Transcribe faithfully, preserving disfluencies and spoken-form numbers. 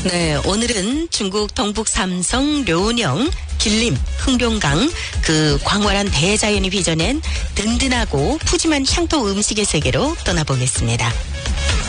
네, 오늘은 중국 동북 삼성, 료령, 길림, 흥룡강 그 광활한 대자연이 빚어낸 든든하고 푸짐한 향토 음식의 세계로 떠나보겠습니다.